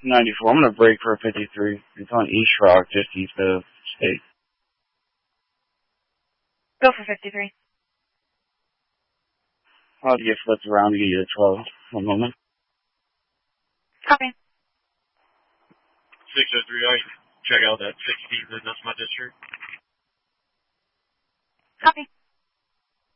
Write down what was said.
94. I'm going to break for a 53. It's on East Rock, just east of State. Go for 53. I'll have to get flipped around to get you to 12. One moment. Copy. 603, I check out that 16, that's my district. Copy.